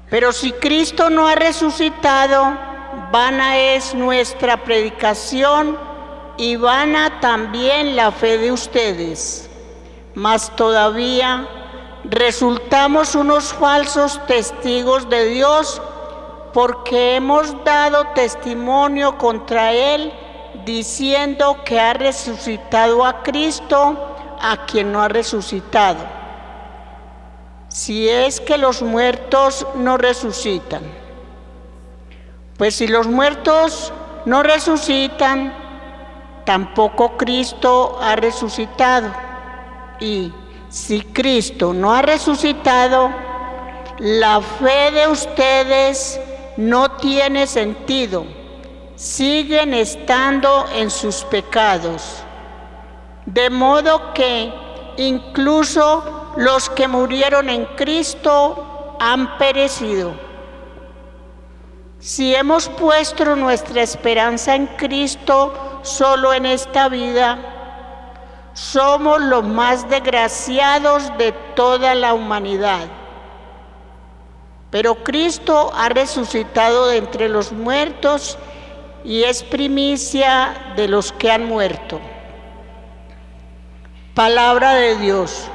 Pero si Cristo no ha resucitado, vana es nuestra predicación y vana también la fe de ustedes. Mas todavía resultamos unos falsos testigos de Dios, porque hemos dado testimonio contra Él, diciendo que ha resucitado a Cristo, a quien no ha resucitado. Si es que los muertos no resucitan. Pues si los muertos no resucitan, tampoco Cristo ha resucitado. Y si Cristo no ha resucitado, la fe de ustedes no tiene sentido. Siguen estando en sus pecados. De modo que incluso los que murieron en Cristo han perecido. Si hemos puesto nuestra esperanza en Cristo solo en esta vida, somos los más desgraciados de toda la humanidad. Pero Cristo ha resucitado de entre los muertos y es primicia de los que han muerto. Palabra de Dios.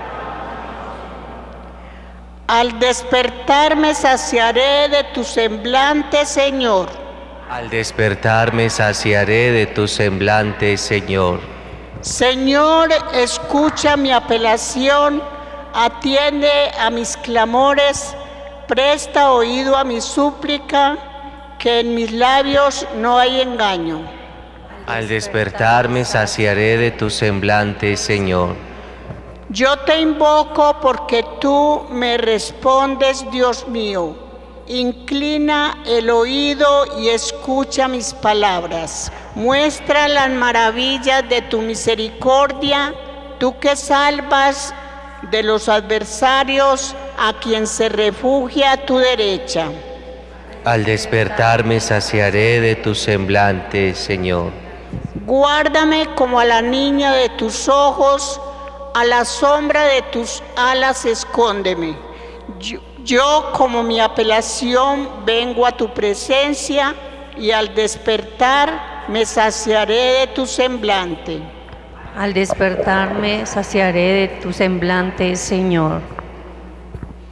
Al despertar me saciaré de tu semblante, Señor. Al despertar me saciaré de tu semblante, Señor. Señor, escucha mi apelación, atiende a mis clamores, presta oído a mi súplica, que en mis labios no hay engaño. Al despertar me saciaré de tu semblante, Señor. Yo te invoco porque tú me respondes, Dios mío. Inclina el oído y escucha mis palabras. Muestra las maravillas de tu misericordia, tú que salvas de los adversarios a quien se refugia a tu derecha. Al despertar me saciaré de tu semblante, Señor. Guárdame como a la niña de tus ojos, a la sombra de tus alas escóndeme. Yo como mi apelación vengo a tu presencia y al despertar me saciaré de tu semblante. Al despertar me saciaré de tu semblante, Señor.